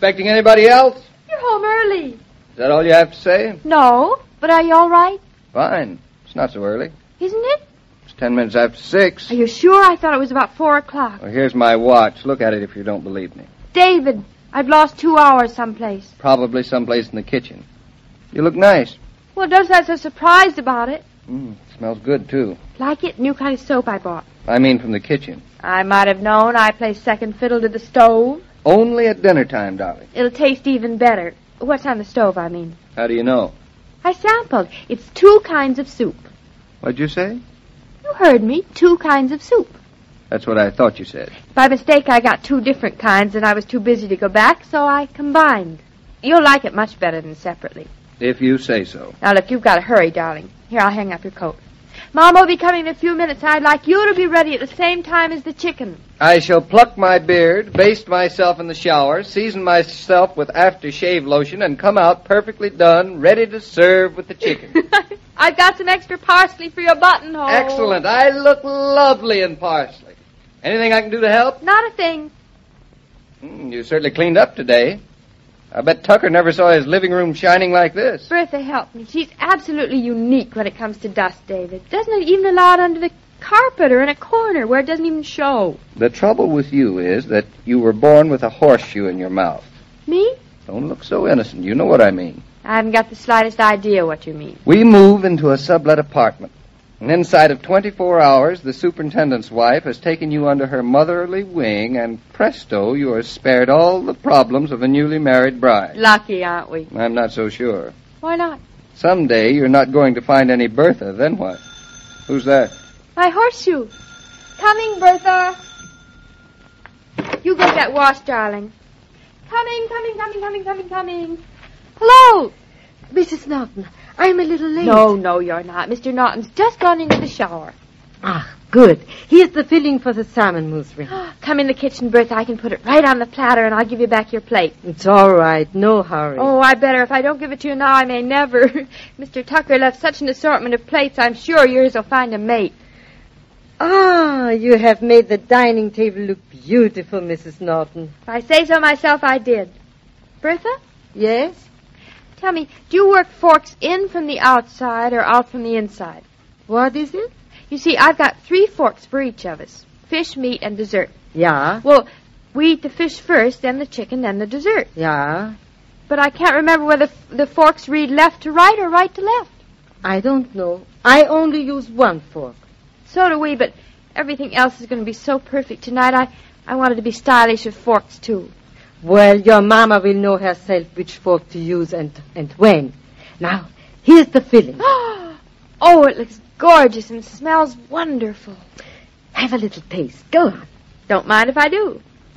expecting anybody else? You're home early. Is that all you have to say? No, but are you all right? Fine. It's not so early. Isn't it? It's 10 minutes after 6. Are you sure? I thought it was about 4 o'clock. Well, here's my watch. Look at it if you don't believe me. David, I've lost 2 hours someplace. Probably someplace in the kitchen. You look nice. Well, don't sound so surprised about it. Smells good, too. Like it? New kind of soap I bought. I mean from the kitchen. I might have known. I play second fiddle to the stove. Only at dinner time, darling. It'll taste even better. What's on the stove, I mean? How do you know? I sampled. It's 2 kinds of soup. What'd you say? You heard me. 2 kinds of soup. That's what I thought you said. By mistake, I got 2 different kinds, and I was too busy to go back, so I combined. You'll like it much better than separately. If you say so. Now, look, you've got to hurry, darling. Here, I'll hang up your coat. Mom will be coming in a few minutes, and I'd like you to be ready at the same time as the chicken. I shall pluck my beard, baste myself in the shower, season myself with aftershave lotion, and come out perfectly done, ready to serve with the chicken. I've got some extra parsley for your buttonhole. Excellent. I look lovely in parsley. Anything I can do to help? Not a thing. You certainly cleaned up today. I bet Tucker never saw his living room shining like this. Bertha helped me. She's absolutely unique when it comes to dust, David. Doesn't it even allow it under the carpet or in a corner where it doesn't even show? The trouble with you is that you were born with a horseshoe in your mouth. Me? Don't look so innocent. You know what I mean. I haven't got the slightest idea what you mean. We move into a sublet apartment. And inside of 24 hours, the superintendent's wife has taken you under her motherly wing, and presto, you are spared all the problems of a newly married bride. Lucky, aren't we? I'm not so sure. Why not? Someday you're not going to find any Bertha, then what? Who's that? My horseshoe. Coming, Bertha. You get that wash, darling. Coming. Hello. Mrs. Norton, I'm a little late. No, you're not. Mr. Norton's just gone into the shower. Ah, good. Here's the filling for the salmon mousse ring. Come in the kitchen, Bertha. I can put it right on the platter, and I'll give you back your plate. It's all right. No hurry. Oh, I better. If I don't give it to you now, I may never. Mr. Tucker left such an assortment of plates, I'm sure yours will find a mate. Ah, you have made the dining table look beautiful, Mrs. Norton. If I say so myself, I did. Bertha? Yes? Tell me, do you work forks in from the outside or out from the inside? What is it? You see, I've got 3 forks for each of us. Fish, meat, and dessert. Yeah? Well, we eat the fish first, then the chicken, then the dessert. Yeah? But I can't remember whether the forks read left to right or right to left. I don't know. I only use 1 fork. So do we, but everything else is going to be so perfect tonight. I wanted to be stylish with forks, too. Well, your mama will know herself which fork to use and when. Now, here's the filling. Oh, it looks gorgeous and smells wonderful. Have a little taste. Go on. Don't mind if I do.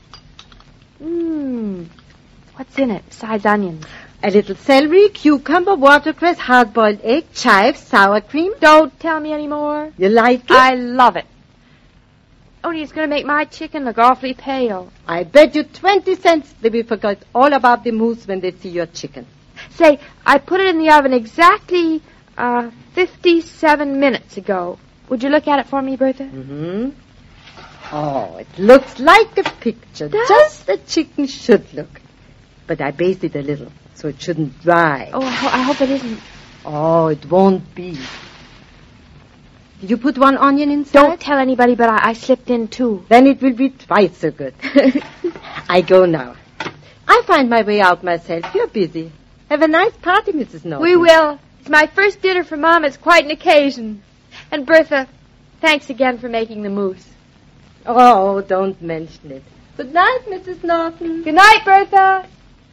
What's in it besides onions? A little celery, cucumber, watercress, hard-boiled egg, chives, sour cream. Don't tell me any more. You like it? I love it. Only it's going to make my chicken look awfully pale. I bet you 20 cents they will forget all about the mousse when they see your chicken. Say, I put it in the oven exactly 57 minutes ago. Would you look at it for me, Bertha? Mm-hmm. Oh, it looks like a picture. Just the chicken should look. But I basted a little, so it shouldn't dry. Oh, I hope it isn't. Oh, it won't be. Did you put 1 onion inside? Don't tell anybody, but I slipped in 2. Then it will be twice so good. I go now. I'll find my way out myself. You're busy. Have a nice party, Mrs. Norton. We will. It's my first dinner for Mom. It's quite an occasion. And Bertha, thanks again for making the mousse. Oh, don't mention it. Good night, Mrs. Norton. Good night, Bertha.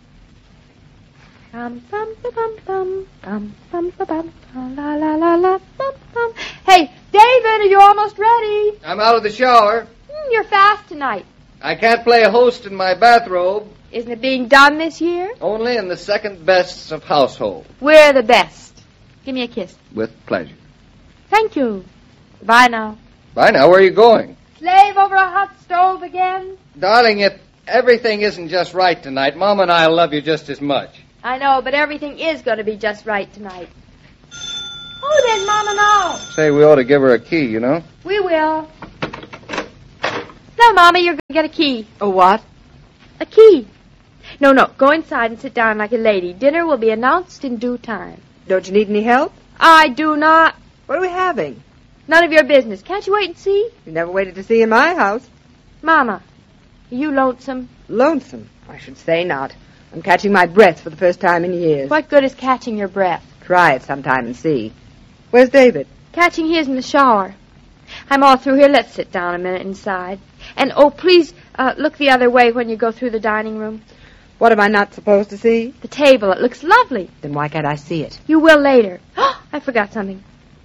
Hey, David, are you almost ready? I'm out of the shower. You're fast tonight. I can't play a host in my bathrobe. Isn't it being done this year? Only in the second bests of household. We're the best. Give me a kiss. With pleasure. Thank you. Bye now. Bye now. Where are you going? Slave over a hot stove again? Darling, if everything isn't just right tonight, Mom and I love you just as much. I know, but everything is going to be just right tonight. Oh, there's Mama now. Say, we ought to give her a key, you know? We will. Now, Mama, you're going to get a key. A what? A key. No, go inside and sit down like a lady. Dinner will be announced in due time. Don't you need any help? I do not. What are we having? None of your business. Can't you wait and see? You never waited to see in my house. Mama, are you lonesome? Lonesome? I should say not. I'm catching my breath for the first time in years. What good is catching your breath? Try it sometime and see. Where's David? Catching his in the shower. I'm all through here. Let's sit down a minute inside. And, oh, please look the other way when you go through the dining room. What am I not supposed to see? The table. It looks lovely. Then why can't I see it? You will later. I forgot something.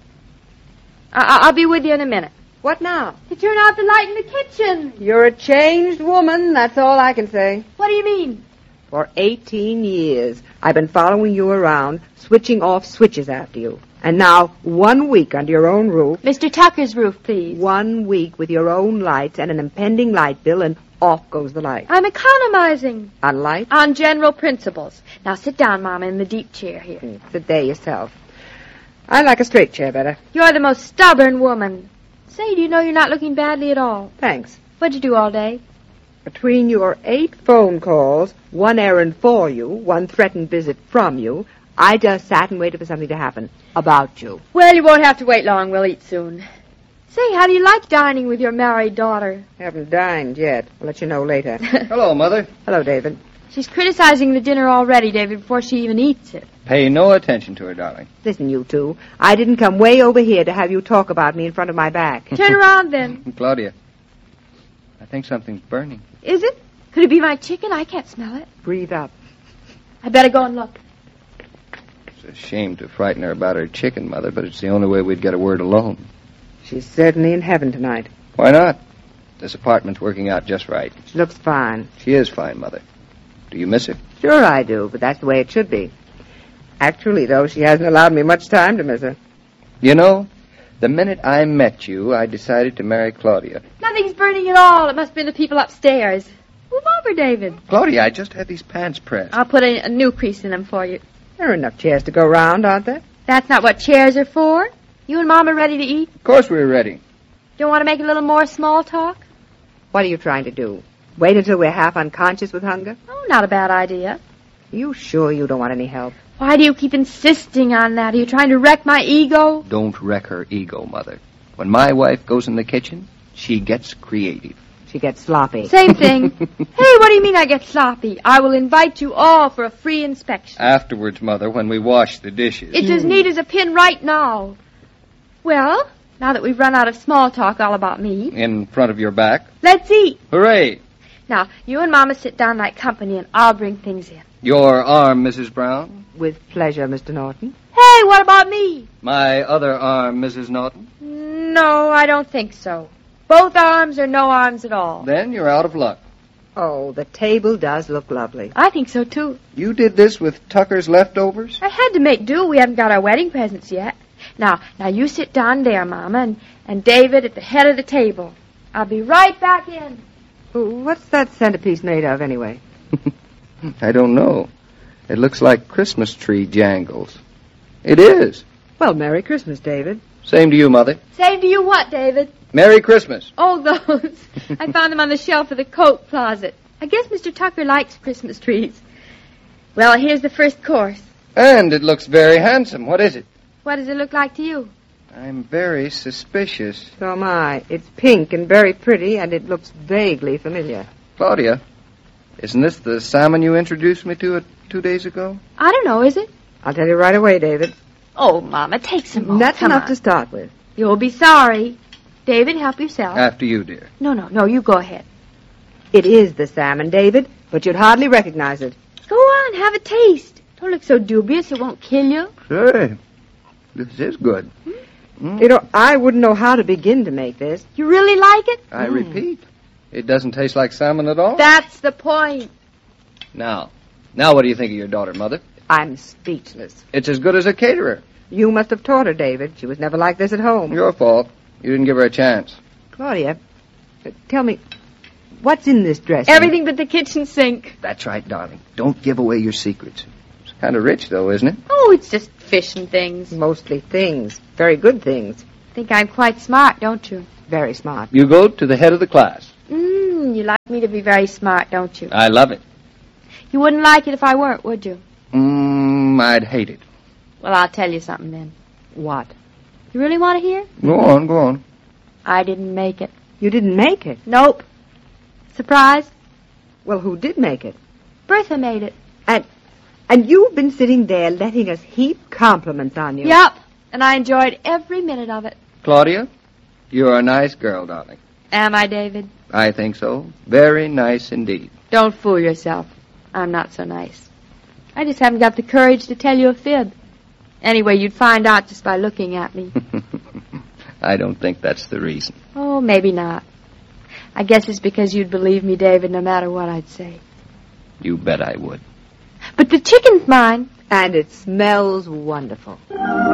I'll be with you in a minute. What now? To turn out the light in the kitchen. You're a changed woman, that's all I can say. What do you mean? For 18 years, I've been following you around, switching off switches after you. And now, 1 week under your own roof. Mr. Tucker's roof, please. 1 week with your own lights and an impending light bill, and off goes the light. I'm economizing. On light? On general principles. Now sit down, Mama, in the deep chair here. Sit there yourself. I like a straight chair better. You're the most stubborn woman. Say, do you know you're not looking badly at all? Thanks. What'd you do all day? Between your 8 phone calls, 1 errand for you, 1 threatened visit from you, I just sat and waited for something to happen. About you. Well, you won't have to wait long. We'll eat soon. Say, how do you like dining with your married daughter? Haven't dined yet. I'll let you know later. Hello, Mother. Hello, David. She's criticizing the dinner already, David, before she even eats it. Pay no attention to her, darling. Listen, you two. I didn't come way over here to have you talk about me in front of my back. Turn around, then. Claudia, I think something's burning. Is it? Could it be my chicken? I can't smell it. Breathe up. I better go and look. It's a shame to frighten her about her chicken, Mother, but it's the only way we'd get a word alone. She's certainly in heaven tonight. Why not? This apartment's working out just right. She looks fine. She is fine, Mother. Do you miss her? Sure I do, but that's the way it should be. Actually, though, she hasn't allowed me much time to miss her. You know, the minute I met you, I decided to marry Claudia. Nothing's burning at all. It must have been the people upstairs. Move over, David. Claudia, I just had these pants pressed. I'll put a new crease in them for you. There are enough chairs to go round, aren't there? That's not what chairs are for. You and Mom are ready to eat? Of course we're ready. Don't want to make a little more small talk? What are you trying to do? Wait until we're half unconscious with hunger? Oh, not a bad idea. Are you sure you don't want any help? Why do you keep insisting on that? Are you trying to wreck my ego? Don't wreck her ego, Mother. When my wife goes in the kitchen, she gets creative. She gets sloppy. Same thing. Hey, what do you mean I get sloppy? I will invite you all for a free inspection. Afterwards, Mother, when we wash the dishes. It's as neat as a pin right now. Well, now that we've run out of small talk all about me, In front of your back. let's eat. Hooray! Now, you and Mama sit down like company, and I'll bring things in. Your arm, Mrs. Brown. With pleasure, Mr. Norton. Hey, what about me? My other arm, Mrs. Norton. No, I don't think so. Both arms or no arms at all. Then you're out of luck. Oh, the table does look lovely. I think so, too. You did this with Tucker's leftovers? I had to make do. We haven't got our wedding presents yet. Now you sit down there, Mama, and David at the head of the table. I'll be right back in. What's that centerpiece made of, anyway? I don't know. It looks like Christmas tree jangles. It is. Well, Merry Christmas, David. Same to you, Mother. Same to you what, David? Merry Christmas. Oh, those. I found them on the shelf of the coat closet. I guess Mr. Tucker likes Christmas trees. Well, here's the first course. And it looks very handsome. What is it? What does it look like to you? I'm very suspicious. So am I. It's pink and very pretty, and it looks vaguely familiar. Claudia, isn't this the salmon you introduced me to 2 days ago? I don't know, is it? I'll tell you right away, David. Oh, Mama, take some more. That's Come enough on. to start with. You'll be sorry. David, help yourself. After you, dear. No, you go ahead. It is the salmon, David, but you'd hardly recognize it. Go on, have a taste. Don't look so dubious, it won't kill you. Say, this is good. You know, I wouldn't know how to begin to make this. You really like it? I repeat, it doesn't taste like salmon at all. That's the point. Now what do you think of your daughter, Mother? I'm speechless. It's as good as a caterer. You must have taught her, David. She was never like this at home. Your fault. You didn't give her a chance. Claudia, tell me, what's in this dress? Everything but the kitchen sink. That's right, darling. Don't give away your secrets. It's kind of rich, though, isn't it? Oh, it's just fish and things. Mostly things. Very good things. Think I'm quite smart, don't you? Very smart. You go to the head of the class. You like me to be very smart, don't you? I love it. You wouldn't like it if I weren't, would you? I'd hate it. Well, I'll tell you something then. What? You really want to hear? Go on. I didn't make it. You didn't make it? Nope. Surprise? Well, who did make it? Bertha made it. And you've been sitting there letting us heap compliments on you. Yep. And I enjoyed every minute of it. Claudia, you're a nice girl, darling. Am I, David? I think so. Very nice indeed. Don't fool yourself. I'm not so nice. I just haven't got the courage to tell you a fib. Anyway, you'd find out just by looking at me. I don't think that's the reason. Oh, maybe not. I guess it's because you'd believe me, David, no matter what I'd say. You bet I would. But the chicken's mine. And it smells wonderful.